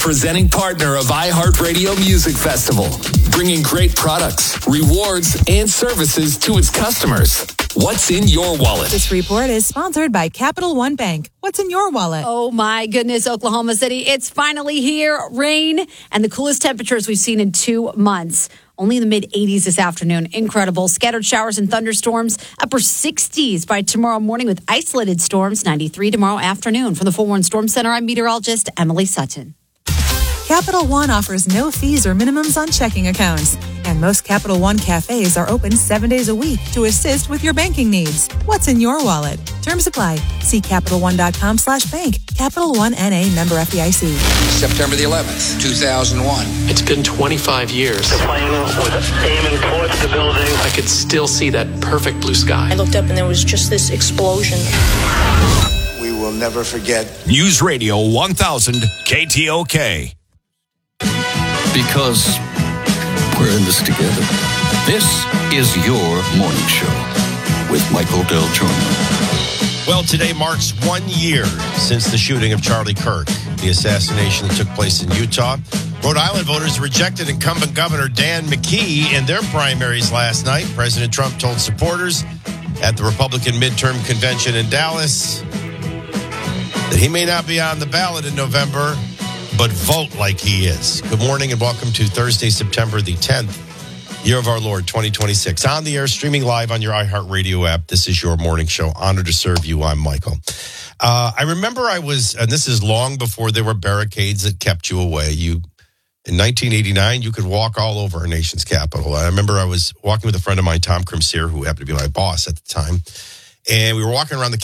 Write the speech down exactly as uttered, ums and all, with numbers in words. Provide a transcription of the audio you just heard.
presenting partner of iHeartRadio Music Festival, bringing great products, rewards, and services to its customers. What's in your wallet? This report is sponsored by Capital One Bank. What's in your wallet? Oh my goodness, Oklahoma City. It's finally here. Rain and the coolest temperatures we've seen in two months. Only in the mid eighties this afternoon. Incredible. Scattered showers and thunderstorms. Upper sixties by tomorrow morning with isolated storms. ninety-three tomorrow afternoon. From the four one Storm Center, I'm meteorologist Emily Sutton. Capital One offers no fees or minimums on checking accounts. And most Capital One cafes are open seven days a week to assist with your banking needs. What's in your wallet? Terms apply. See CapitalOne.com slash bank. Capital One N A member F D I C. September the eleventh, two thousand one. It's been twenty-five years. The plane was aiming towards the building. I could still see that perfect blue sky. I looked up and there was just this explosion. We will never forget. News Radio one thousand K T O K. Because we're in this together. This is your morning show with Michael Del Giorno. Well, today marks one year since the shooting of Charlie Kirk, the assassination that took place in Utah. Rhode Island voters rejected incumbent Governor Dan McKee in their primaries last night. President Trump told supporters at the Republican midterm convention in Dallas that he may not be on the ballot in November, but vote like he is. Good morning and welcome to Thursday, September the tenth, year of our Lord, twenty twenty-six. On the air, streaming live on your iHeartRadio app. This is your morning show. Honored to serve you. I'm Michael. Uh, I remember I was, and this is long before there were barricades that kept you away. You, in nineteen eighty-nine, you could walk all over our nation's capital. I remember I was walking with a friend of mine, Tom Crimseer, who happened to be my boss at the time, and we were walking around the